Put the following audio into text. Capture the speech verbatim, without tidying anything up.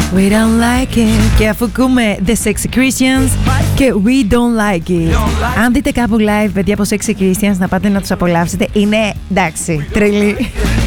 We don't like it. Και αφού ακούμε The Sexy Christians και We don't like it. Αν δείτε κάπου live παιδιά από Sexy Christians, να πάτε να τους απολαύσετε. Είναι εντάξει, τρελή.